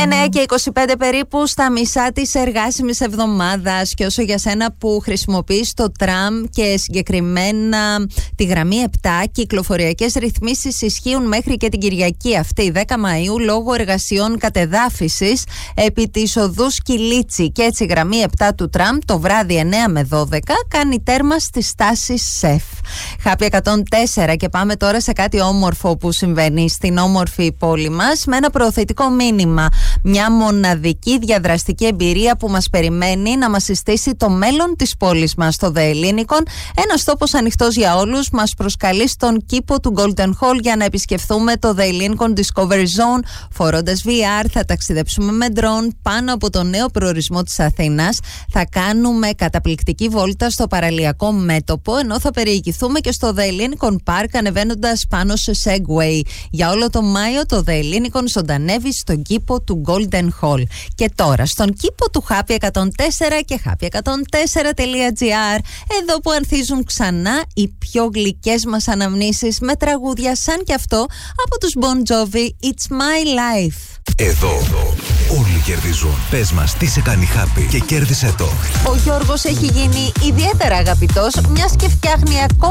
9:25 περίπου στα μισά της εργάσιμης εβδομάδας. Και όσο για σένα που χρησιμοποιείς το τραμ και συγκεκριμένα τη γραμμή 7, κυκλοφοριακές ρυθμίσεις ισχύουν μέχρι και την Κυριακή αυτή, 10 Μαΐου, λόγω εργασιών κατεδάφισης επί της οδού Σκυλίτσι. Και έτσι η γραμμή 7 του τραμ το βράδυ 9 με 12 κάνει τέρμα στη στάση ΣΕΦ. Χάπια 104 και πάμε τώρα σε κάτι όμορφο που συμβαίνει στην όμορφη πόλη μας, με ένα προωθητικό μήνυμα. Μια μοναδική διαδραστική εμπειρία που μας περιμένει να μας συστήσει το μέλλον της πόλης μας, το The Ellinikon. Ένας τόπος ανοιχτός για όλους μας προσκαλεί στον κήπο του Golden Hall για να επισκεφθούμε το The Ellinikon Discovery Zone. Φορώντας VR θα ταξιδέψουμε με ντρόν πάνω από το νέο προορισμό της Αθήνας. Θα κάνουμε καταπληκτική βόλτα στο παραλιακό μέτωπο, ενώ θα περιηγηθούμε και στο The Ellinikon Park ανεβαίνοντας πάνω σε Segway. Για όλο το Μάιο το The Ellinikon ζωντανεύει στον κήπο του Golden Hall. Και τώρα στον κήπο του Happy 104 και happy104.gr, εδώ που ανθίζουν ξανά οι πιο γλυκές μας αναμνήσεις με τραγούδια σαν και αυτό από τους Bon Jovi, It's My Life. Εδώ όλοι κερδίζουν. Πες μας τι σε κάνει happy και κέρδισε το. Ο Γιώργος έχει γίνει ιδιαίτερα αγαπητός, μιας και φτιάχνει ακόμα